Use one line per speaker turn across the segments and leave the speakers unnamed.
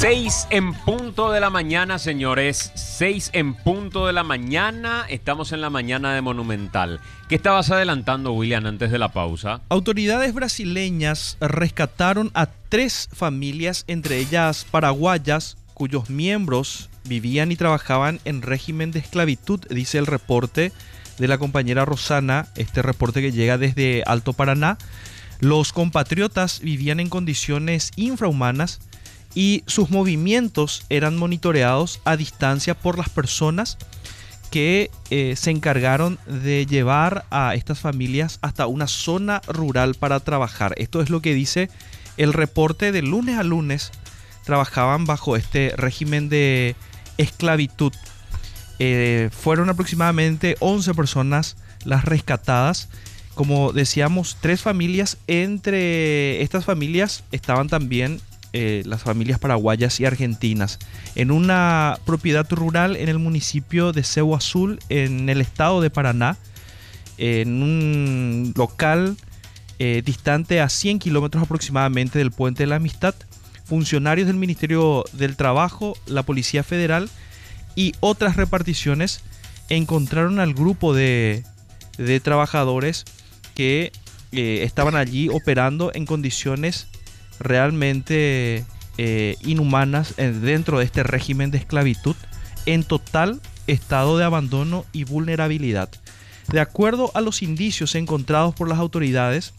6 en punto de la mañana, señores. 6 en punto de la mañana. Estamos en la mañana de Monumental. ¿Qué estabas adelantando, William, antes de la pausa?
Autoridades brasileñas rescataron a 3 familias, entre ellas paraguayas, cuyos miembros vivían y trabajaban en régimen de esclavitud, dice el reporte de la compañera Rosana, este reporte que llega desde Alto Paraná. Los compatriotas vivían en condiciones infrahumanas y sus movimientos eran monitoreados a distancia por las personas que se encargaron de llevar a estas familias hasta una zona rural para trabajar. Esto es lo que dice el reporte. De lunes a lunes trabajaban bajo este régimen de esclavitud. Fueron aproximadamente 11 personas las rescatadas. Como decíamos, 3 familias. Entre estas familias estaban también las familias paraguayas y argentinas, en una propiedad rural en el municipio de Cebo Azul, en el estado de Paraná, en un local distante a 100 kilómetros aproximadamente del Puente de la Amistad. Funcionarios del Ministerio del Trabajo, la Policía Federal y otras reparticiones encontraron al grupo de trabajadores que estaban allí operando en condiciones realmente inhumanas dentro de este régimen de esclavitud, en total estado de abandono y vulnerabilidad. De acuerdo a los indicios encontrados por las autoridades,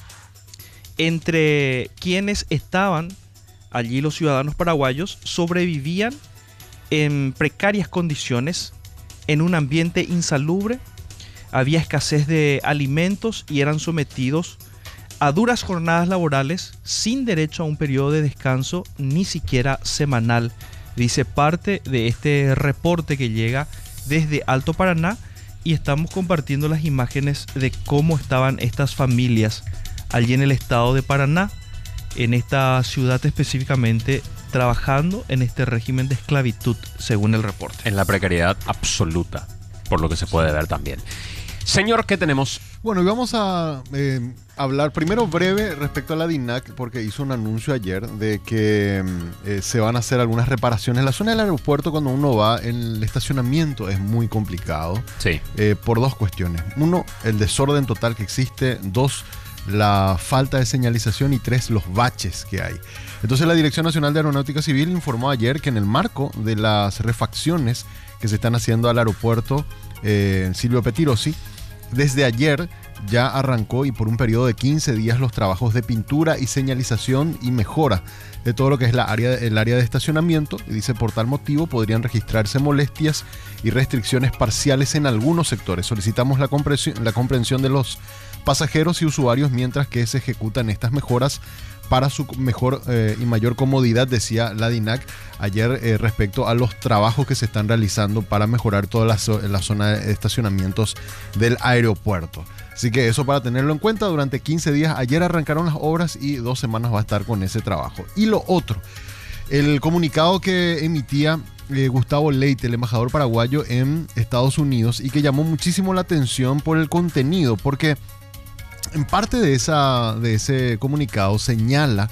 entre quienes estaban allí los ciudadanos paraguayos sobrevivían en precarias condiciones, en un ambiente insalubre, había escasez de alimentos y eran sometidos a duras jornadas laborales sin derecho a un periodo de descanso, ni siquiera semanal, dice parte de este reporte que llega desde Alto Paraná, y estamos compartiendo las imágenes de cómo estaban estas familias allí en el estado de Paraná, en esta ciudad específicamente, trabajando en este régimen de esclavitud, según el reporte.
En la precariedad absoluta, por lo que se puede ver también. Señor, ¿qué tenemos?
Bueno, y vamos a hablar primero breve respecto a la DINAC, porque hizo un anuncio ayer de que se van a hacer algunas reparaciones. En la zona del aeropuerto, cuando uno va, en el estacionamiento es muy complicado.
Sí.
Por 2 cuestiones. 1, el desorden total que existe. 2, la falta de señalización. Y 3, los baches que hay. Entonces la Dirección Nacional de Aeronáutica Civil informó ayer que en el marco de las refacciones que se están haciendo al aeropuerto Silvio Pettirossi, desde ayer ya arrancó, y por un periodo de 15 días, los trabajos de pintura y señalización y mejora de todo lo que es el área de estacionamiento. Y dice, por tal motivo podrían registrarse molestias y restricciones parciales en algunos sectores. Solicitamos la comprensión de los pasajeros y usuarios mientras que se ejecutan estas mejoras para su mejor y mayor comodidad, decía la DINAC ayer respecto a los trabajos que se están realizando para mejorar toda la zona de estacionamientos del aeropuerto. Así que eso para tenerlo en cuenta. Durante 15 días, ayer arrancaron las obras y 2 semanas va a estar con ese trabajo. Y lo otro, el comunicado que emitía Gustavo Leite, el embajador paraguayo en Estados Unidos, y que llamó muchísimo la atención por el contenido, porque en parte de ese comunicado señala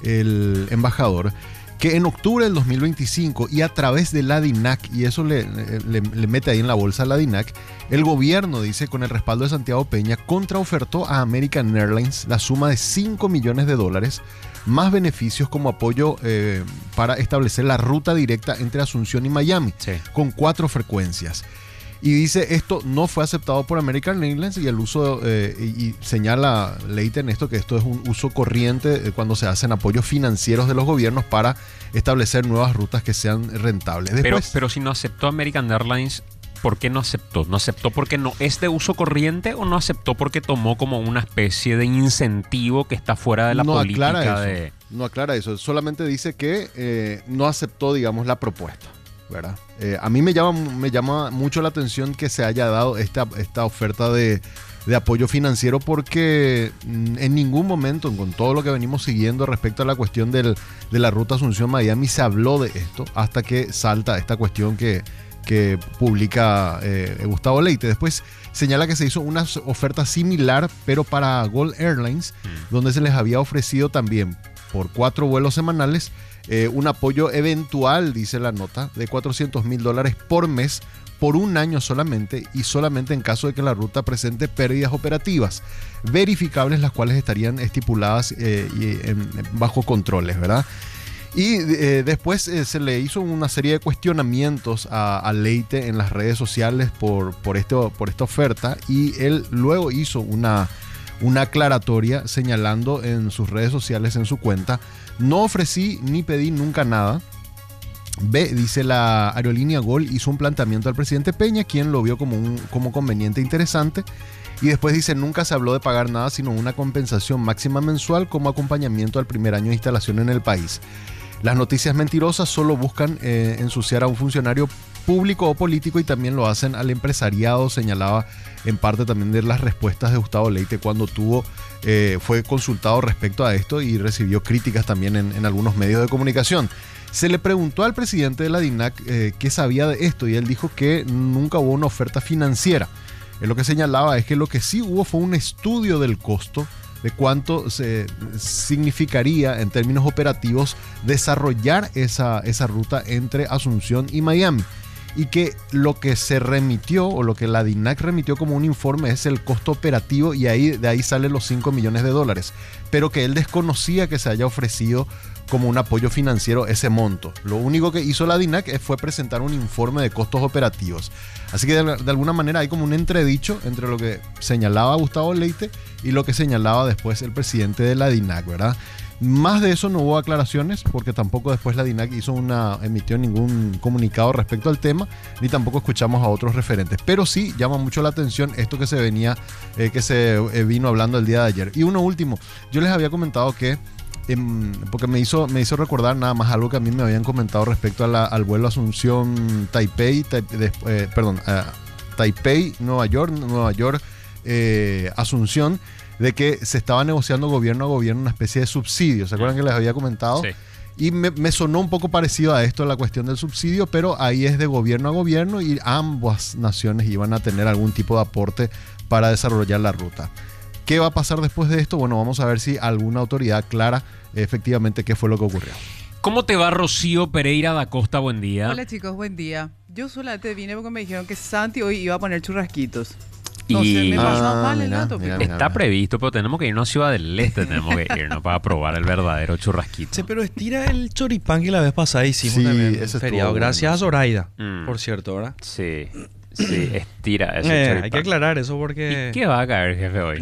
el embajador que en octubre del 2025, y a través de la DINAC, y eso le mete ahí en la bolsa a la DINAC, el gobierno, dice, con el respaldo de Santiago Peña, contraofertó a American Airlines la suma de $5 millones, más beneficios como apoyo para establecer la ruta directa entre Asunción y Miami,
Sí.
con 4 frecuencias. Y dice, esto no fue aceptado por American Airlines, y el uso, y señala Leite en esto, que esto es un uso corriente cuando se hacen apoyos financieros de los gobiernos para establecer nuevas rutas que sean rentables. Después,
Pero si no aceptó American Airlines, ¿por qué no aceptó? ¿No aceptó porque no es de uso corriente, o no aceptó porque tomó como una especie de incentivo que está fuera de la política de...?
No aclara eso, solamente dice que no aceptó, digamos, la propuesta, ¿verdad? A mí me llama mucho la atención que se haya dado esta oferta de apoyo financiero, porque en ningún momento, con todo lo que venimos siguiendo respecto a la cuestión de la ruta Asunción-Miami, se habló de esto hasta que salta esta cuestión que publica Gustavo Leite. Después señala que se hizo una oferta similar, pero para Gol Airlines, donde se les había ofrecido también por 4 vuelos semanales un apoyo eventual, dice la nota, de $400,000 por mes por un año solamente, y solamente en caso de que la ruta presente pérdidas operativas verificables, las cuales estarían estipuladas bajo controles, ¿verdad? Y después se le hizo una serie de cuestionamientos a Leite en las redes sociales por esta oferta, y él luego hizo una aclaratoria señalando en sus redes sociales, en su cuenta: no ofrecí ni pedí nunca nada. Dice, la aerolínea Gol hizo un planteamiento al presidente Peña, quien lo vio como conveniente e interesante. Y después dice: nunca se habló de pagar nada, sino una compensación máxima mensual como acompañamiento al primer año de instalación en el país. Las noticias mentirosas solo buscan ensuciar a un funcionario público o político, y también lo hacen al empresariado, señalaba en parte también de las respuestas de Gustavo Leite cuando fue consultado respecto a esto, y recibió críticas también en algunos medios de comunicación. Se le preguntó al presidente de la DINAC qué sabía de esto, y él dijo que nunca hubo una oferta financiera. Lo que señalaba es que lo que sí hubo fue un estudio del costo de cuánto significaría en términos operativos desarrollar esa ruta entre Asunción y Miami, y que lo que se remitió, o lo que la DINAC remitió como un informe, es el costo operativo, y de ahí salen los $5 millones, pero que él desconocía que se haya ofrecido como un apoyo financiero ese monto. Lo único que hizo la DINAC fue presentar un informe de costos operativos. Así que de alguna manera hay como un entredicho entre lo que señalaba Gustavo Leite y lo que señalaba después el presidente de la DINAC, ¿verdad? Más de eso no hubo aclaraciones, porque tampoco después la DINAC emitió ningún comunicado respecto al tema, ni tampoco escuchamos a otros referentes. Pero sí llama mucho la atención esto que se vino hablando el día de ayer. Y uno último, yo les había comentado que porque me hizo recordar nada más algo que a mí me habían comentado respecto al vuelo Asunción Taipei, Taipei, Nueva York, Asunción, de que se estaba negociando gobierno a gobierno una especie de subsidio. ¿Se acuerdan que les había comentado? Sí. Y me sonó un poco parecido a esto, la cuestión del subsidio, pero ahí es de gobierno a gobierno, y ambas naciones iban a tener algún tipo de aporte para desarrollar la ruta. ¿Qué va a pasar después de esto? Bueno, vamos a ver si alguna autoridad aclara efectivamente qué fue lo que ocurrió.
¿Cómo te va, Rocío Pereira da Costa? Buen día.
Hola, chicos, buen día. Yo solamente vine porque me dijeron que Santi hoy iba a poner churrasquitos. No sé, me pasó mal el dato.
Está previsto, pero tenemos que irnos a Ciudad del Este, tenemos que irnos para probar el verdadero churrasquito.
Sí, pero estira el choripán que la vez pasada hicimos también. Ese feriado. Gracias a Zoraida, por cierto, ¿verdad?
Sí. Sí, estira ese choripán.
Hay que aclarar eso porque...
¿Y qué va a caer, jefe, hoy?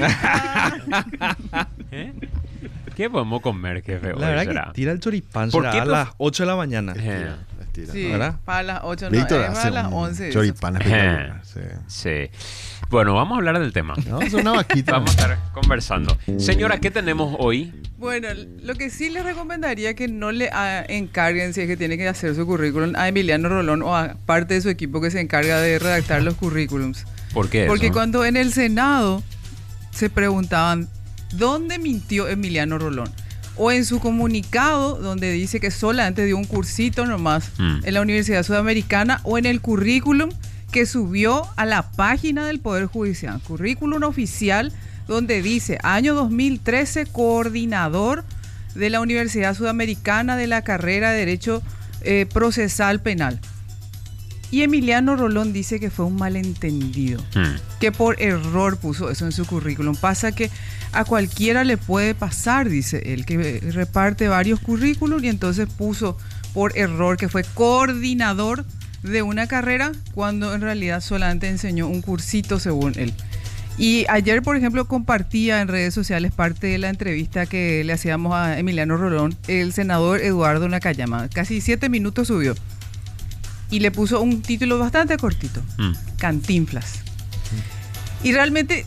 ¿Qué podemos comer, jefe, hoy?
La verdad será que tira el choripán, será a las 8 de la mañana.
Estira, sí, ¿verdad? Para las 8,
Víctor
no, para las 11.
Choripán espectacular.
Sí. Bueno, vamos a hablar del tema.
No, es una vaquita.
Vamos a estar conversando. Señora, ¿qué tenemos hoy?
Bueno, lo que sí les recomendaría que no le encarguen, si es que tiene que hacer su currículum, a Emiliano Rolón o a parte de su equipo que se encarga de redactar los currículums.
¿Por qué
Porque
eso?
cuando en el Senado se preguntaban ¿dónde mintió Emiliano Rolón? O en su comunicado donde dice que solamente dio un cursito nomás en la Universidad Sudamericana, o en el currículum que subió a la página del Poder Judicial, currículum oficial, donde dice año 2013 coordinador de la Universidad Sudamericana de la carrera de Derecho Procesal Penal. Y Emiliano Rolón dice que fue un malentendido, que por error puso eso en su currículum. Pasa que a cualquiera le puede pasar, dice él, que reparte varios currículums, y entonces puso por error que fue coordinador de una carrera cuando en realidad solamente enseñó un cursito según él. Y ayer, por ejemplo, compartía en redes sociales parte de la entrevista que le hacíamos a Emiliano Rolón, el senador Eduardo Nakayama. Casi 7 minutos subió. Y le puso un título bastante cortito, Cantinflas. Y realmente,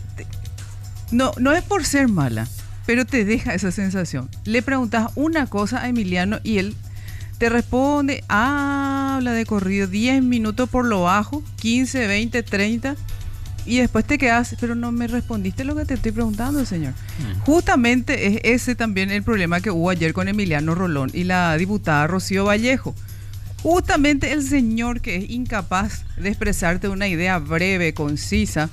no es por ser mala, pero te deja esa sensación. Le preguntas una cosa a Emiliano y él te responde, habla de corrido 10 minutos por lo bajo, 15, 20, 30, y después te quedas, pero no me respondiste lo que te estoy preguntando, señor. Justamente es ese también el problema que hubo ayer con Emiliano Rolón y la diputada Rocío Vallejo. Justamente el señor que es incapaz de expresarte una idea breve, concisa.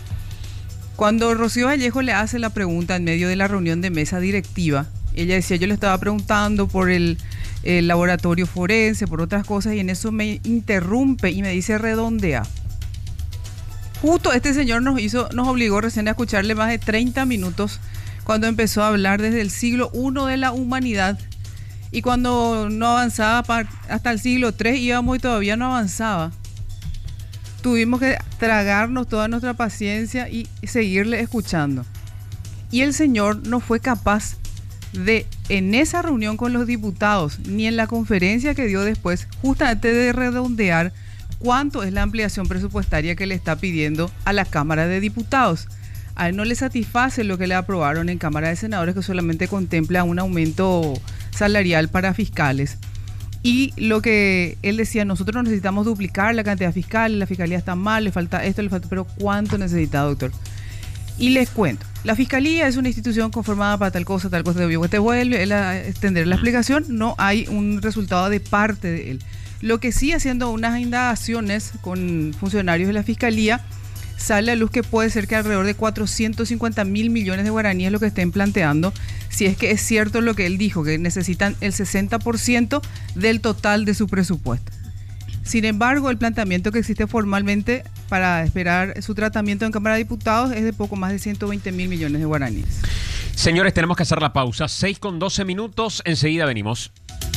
Cuando Rocío Vallejo le hace la pregunta en medio de la reunión de mesa directiva, ella decía, yo le estaba preguntando por el el laboratorio forense, por otras cosas, y en eso me interrumpe y me dice redondea. Justo este señor nos obligó recién a escucharle más de 30 minutos cuando empezó a hablar desde el siglo I de la humanidad, y cuando no avanzaba hasta el siglo III íbamos y todavía no avanzaba. Tuvimos que tragarnos toda nuestra paciencia y seguirle escuchando. Y el señor no fue capaz de, en esa reunión con los diputados, ni en la conferencia que dio después, justamente de redondear cuánto es la ampliación presupuestaria que le está pidiendo a la Cámara de Diputados. A él no le satisface lo que le aprobaron en Cámara de Senadores, que solamente contempla un aumento salarial para fiscales. Y lo que él decía, nosotros necesitamos duplicar la cantidad de fiscales, la fiscalía está mal, le falta esto, le falta, pero ¿cuánto necesita, doctor? Y les cuento, la fiscalía es una institución conformada para tal cosa, te vuelve él a extender la explicación, no hay un resultado de parte de él. Lo que sí, haciendo unas indagaciones con funcionarios de la fiscalía, sale a luz que puede ser que alrededor de 450 mil millones de guaraníes es lo que estén planteando, si es que es cierto lo que él dijo, que necesitan el 60% del total de su presupuesto. Sin embargo, el planteamiento que existe formalmente para esperar su tratamiento en Cámara de Diputados es de poco más de 120 mil millones de guaraníes.
Señores, tenemos que hacer la pausa. 6:12, enseguida venimos.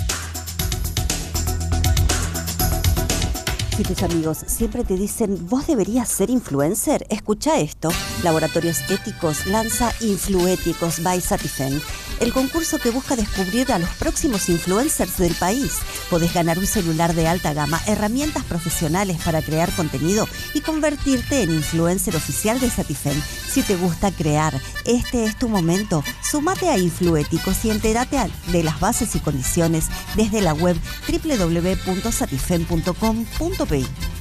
Si tus amigos siempre te dicen, vos deberías ser influencer, escucha esto. Laboratorios Éticos lanza Influéticos by Satifen, el concurso que busca descubrir a los próximos influencers del país. Podés ganar un celular de alta gama, herramientas profesionales para crear contenido y convertirte en influencer oficial de Satifen. Si te gusta crear, este es tu momento. Sumate a Influéticos y entérate de las bases y condiciones desde la web www.satifen.com.pi.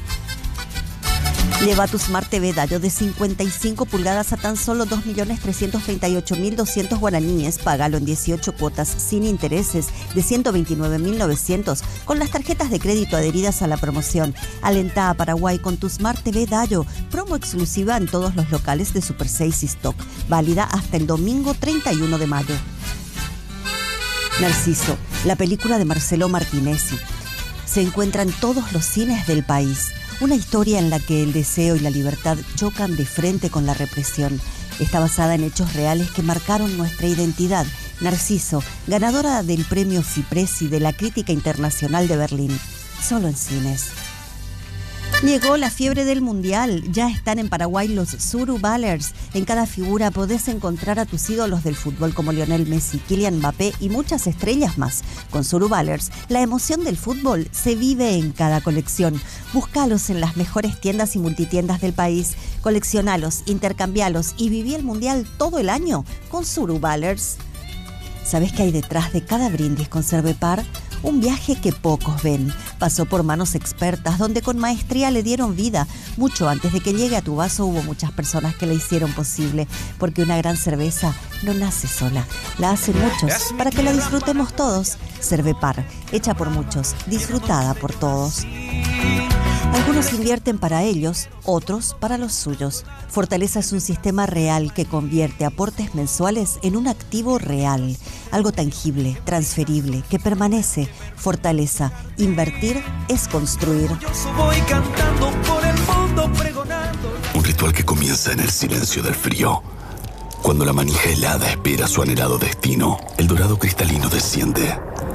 Lleva tu Smart TV Dayo de 55 pulgadas a tan solo 2.338.200 guaraníes. Págalo en 18 cuotas sin intereses de 129.900 con las tarjetas de crédito adheridas a la promoción. Alentá a Paraguay con tu Smart TV Dayo. Promo exclusiva en todos los locales de Super 6 y Stock. Válida hasta el domingo 31 de mayo. Narciso, la película de Marcelo Martinezzi. Se encuentra en todos los cines del país. Una historia en la que el deseo y la libertad chocan de frente con la represión. Está basada en hechos reales que marcaron nuestra identidad. Narciso, ganadora del premio Fipresi de la Crítica Internacional de Berlín. Solo en cines. Llegó la fiebre del Mundial. Ya están en Paraguay los Suruballers. En cada figura podés encontrar a tus ídolos del fútbol como Lionel Messi, Kylian Mbappé y muchas estrellas más. Con Suruballers, la emoción del fútbol se vive en cada colección. Búscalos en las mejores tiendas y multitiendas del país. Coleccionalos, intercambialos y viví el Mundial todo el año con Suruballers. ¿Sabés qué hay detrás de cada brindis con Cervepar? Un viaje que pocos ven. Pasó por manos expertas, donde con maestría le dieron vida. Mucho antes de que llegue a tu vaso hubo muchas personas que la hicieron posible, porque una gran cerveza no nace sola, la hacen muchos, para que la disfrutemos todos. Cervepar, hecha por muchos, disfrutada por todos. Algunos invierten para ellos, otros para los suyos. Fortaleza es un sistema real que convierte aportes mensuales en un activo real. Algo tangible, transferible, que permanece. Fortaleza, invertir es construir.
Un ritual que comienza en el silencio del frío. Cuando la manija helada espera su anhelado destino, el dorado cristalino desciende.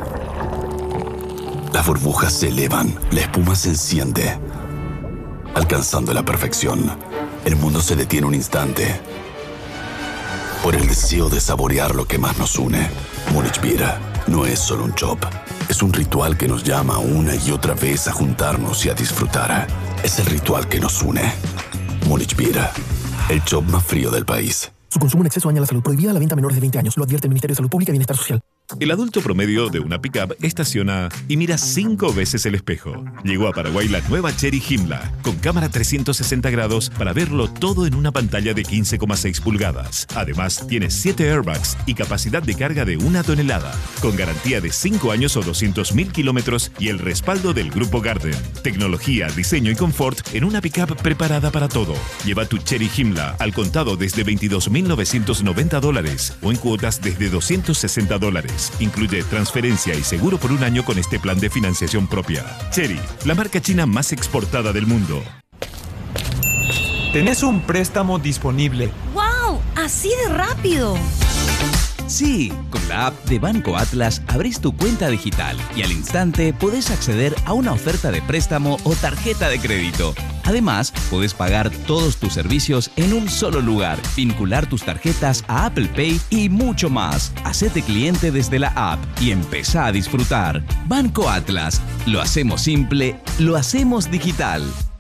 Las burbujas se elevan, la espuma se enciende. Alcanzando la perfección, el mundo se detiene un instante por el deseo de saborear lo que más nos une. Múnich Beer no es solo un chop, es un ritual que nos llama una y otra vez a juntarnos y a disfrutar. Es el ritual que nos une. Múnich Beer, el chop más frío del país.
Su consumo en exceso daña la salud. Prohibida la venta a menores de 20 años. Lo advierte el Ministerio de Salud Pública y Bienestar Social.
El adulto promedio de una pickup estaciona y mira 5 veces el espejo. Llegó a Paraguay la nueva Chery Himla, con cámara 360 grados para verlo todo en una pantalla de 15,6 pulgadas. Además, tiene 7 airbags y capacidad de carga de 1 tonelada, con garantía de 5 años o 200.000 kilómetros y el respaldo del Grupo Garden. Tecnología, diseño y confort en una pickup preparada para todo. Lleva tu Chery Himla al contado desde $22.990 o en cuotas desde $260. meses. Incluye transferencia y seguro por un año con este plan de financiación propia. Chery, la marca china más exportada del mundo.
¿Tenés un préstamo disponible?
¡Wow! ¡Así de rápido!
Sí, con la app de Banco Atlas abrís tu cuenta digital y al instante podés acceder a una oferta de préstamo o tarjeta de crédito. Además, podés pagar todos tus servicios en un solo lugar, vincular tus tarjetas a Apple Pay y mucho más. Hacete cliente desde la app y empezá a disfrutar. Banco Atlas. Lo hacemos simple, lo hacemos digital.